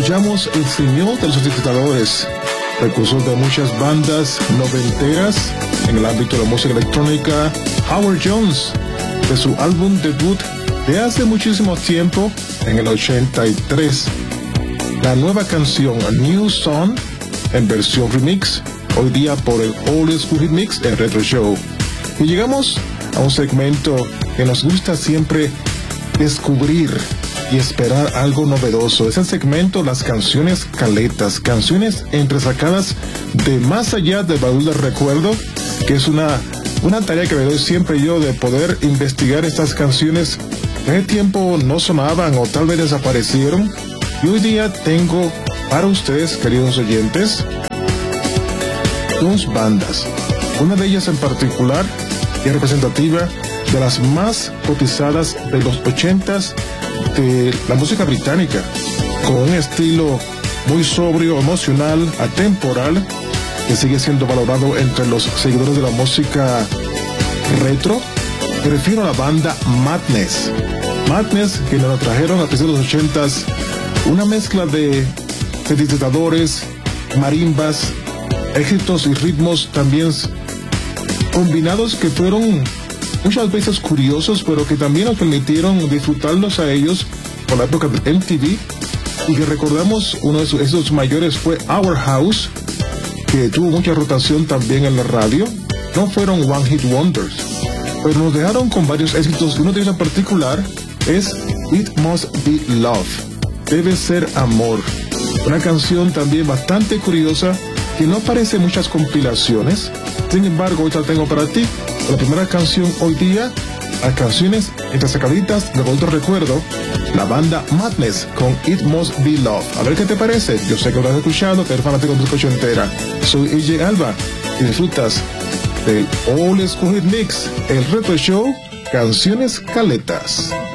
escuchamos el señor de los sintetizadores, precursor de muchas bandas noventeras en el ámbito de la música electrónica, Howard Jones, de su álbum debut de hace muchísimo tiempo, en el 83. La nueva canción, A New Song, en versión remix, hoy día por el Old School Hit Mix en Retro Show. Y llegamos a un segmento que nos gusta siempre descubrir y esperar algo novedoso. Es el segmento Las Canciones Caletas, canciones entresacadas de más allá del baúl del recuerdo, que es una tarea que me doy siempre yo, de poder investigar estas canciones que hace tiempo no sonaban o tal vez desaparecieron. Y hoy día tengo para ustedes, queridos oyentes, dos bandas. Una de ellas en particular es representativa de las más cotizadas de los 80s de la música británica, con un estilo muy sobrio, emocional, atemporal, que sigue siendo valorado entre los seguidores de la música retro. Me refiero a la banda Madness. Madness, que nos trajeron a principios de los 80s una mezcla de sintetizadores, marimbas, éxitos y ritmos también combinados, que fueron muchas veces curiosos, pero que también nos permitieron disfrutarlos a ellos por la época de MTV. Y que recordamos, uno de esos mayores fue Our House, que tuvo mucha rotación también en la radio. No fueron One Hit Wonders, pero nos dejaron con varios éxitos. Uno de ellos en particular es It Must Be Love, Debe Ser Amor, una canción también bastante curiosa que no aparece en muchas compilaciones. Sin embargo, hoy la tengo para ti, la primera canción hoy día, las canciones entresacaditas de otro recuerdo, la banda Madness con It Must Be Love. A ver qué te parece. Yo sé que lo has escuchado, que eres fanático de música ochentera. Soy EJ Alba y disfrutas del Old School Hit Mix, el Retro Show, Canciones Caletas.